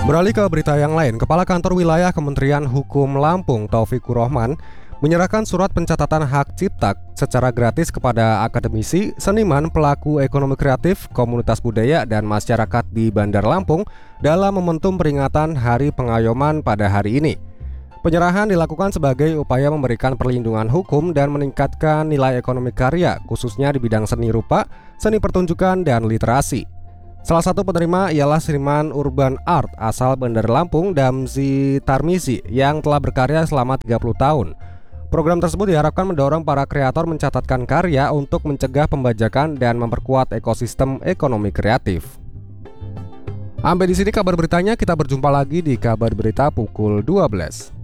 Beralih ke berita yang lain, Kepala Kantor Wilayah Kementerian Hukum Lampung, Taufikur Rahman, menyerahkan surat pencatatan hak cipta secara gratis kepada akademisi, seniman, pelaku ekonomi kreatif, komunitas budaya, dan masyarakat di Bandar Lampung dalam momentum peringatan Hari Pengayoman pada hari ini. Penyerahan dilakukan sebagai upaya memberikan perlindungan hukum dan meningkatkan nilai ekonomi karya, khususnya di bidang seni rupa, seni pertunjukan, dan literasi. Salah satu penerima ialah seniman urban art asal Bandar Lampung, Damzi Tarmizi, yang telah berkarya selama 30 tahun. Program tersebut diharapkan mendorong para kreator mencatatkan karya untuk mencegah pembajakan dan memperkuat ekosistem ekonomi kreatif. Sampai di sini kabar beritanya, kita berjumpa lagi di kabar berita pukul 12.